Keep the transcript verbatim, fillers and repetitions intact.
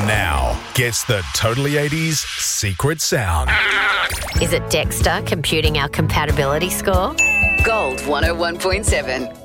now gets the Totally eighties secret sound. Is it Dexter computing our compatibility score? Gold one oh one point seven.